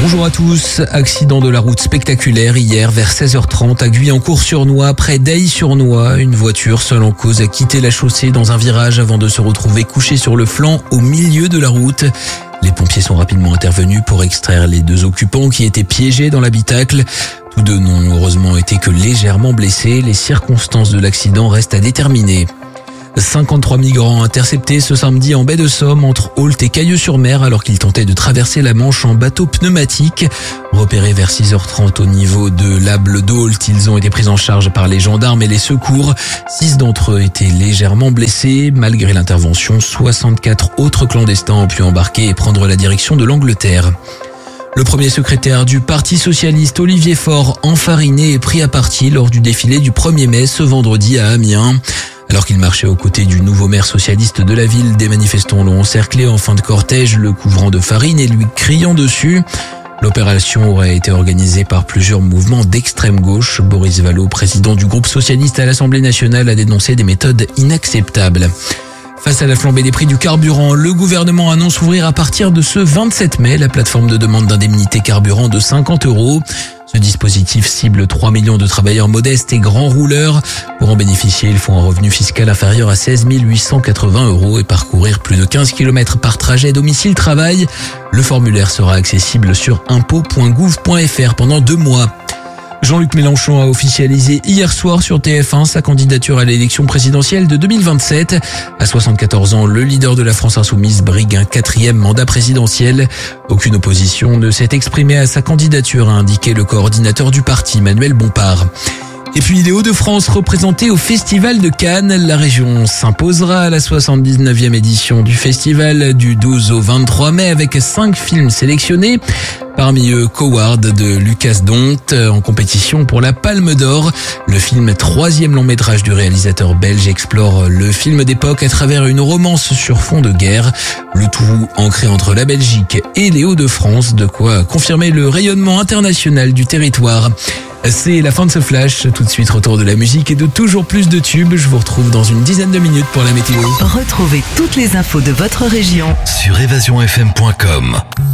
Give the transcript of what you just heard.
Bonjour à tous. Accident de la route spectaculaire hier vers 16h30 à Guyancourt-sur-Noye, près d'Ailly-sur-Noye. Une voiture seule en cause a quitté la chaussée dans un virage avant de se retrouver couchée sur le flanc au milieu de la route. Les pompiers sont rapidement intervenus pour extraire les deux occupants qui étaient piégés dans l'habitacle. Tous deux n'ont heureusement été que légèrement blessés. Les circonstances de l'accident restent à déterminer. 53 migrants interceptés ce samedi en baie de Somme entre Ault et Cailleux-sur-Mer alors qu'ils tentaient de traverser la Manche en bateau pneumatique. Repérés vers 6h30 au niveau de l'Able d'Ault, ils ont été pris en charge par les gendarmes et les secours. 6 d'entre eux étaient légèrement blessés. Malgré l'intervention, 64 autres clandestins ont pu embarquer et prendre la direction de l'Angleterre. Le premier secrétaire du Parti socialiste, Olivier Faure, enfariné et pris à partie lors du défilé du 1er mai ce vendredi à Amiens. Alors qu'il marchait aux côtés du nouveau maire socialiste de la ville, des manifestants l'ont encerclé en fin de cortège, le couvrant de farine et lui criant dessus. L'opération aurait été organisée par plusieurs mouvements d'extrême gauche. Boris Vallaud, président du groupe socialiste à l'Assemblée nationale, a dénoncé des méthodes inacceptables. Face à la flambée des prix du carburant, le gouvernement annonce ouvrir à partir de ce 27 mai la plateforme de demande d'indemnité carburant de 50 €. Ce dispositif cible 3 millions de travailleurs modestes et grands rouleurs. Pour en bénéficier, il faut un revenu fiscal inférieur à 16 880 € et parcourir plus de 15 km par trajet domicile-travail. Le formulaire sera accessible sur impôts.gouv.fr pendant 2 mois. Jean-Luc Mélenchon a officialisé hier soir sur TF1 sa candidature à l'élection présidentielle de 2027. À 74 ans, le leader de la France insoumise brigue un 4e mandat présidentiel. Aucune opposition ne s'est exprimée à sa candidature, a indiqué le coordinateur du parti, Manuel Bompard. Et puis les Hauts-de-France représentés au Festival de Cannes. La région s'imposera à la 79e édition du festival du 12 au 23 mai avec 5 films sélectionnés. Parmi eux, Coward de Lucas Dont en compétition pour la Palme d'Or. Le film 3e long métrage du réalisateur belge explore le film d'époque à travers une romance sur fond de guerre. Le tout ancré entre la Belgique et les Hauts-de-France, de quoi confirmer le rayonnement international du territoire. C'est la fin de ce flash. Tout de suite, retour de la musique et de toujours plus de tubes. Je vous retrouve dans une dizaine de minutes pour la météo. Retrouvez toutes les infos de votre région sur evasionfm.com.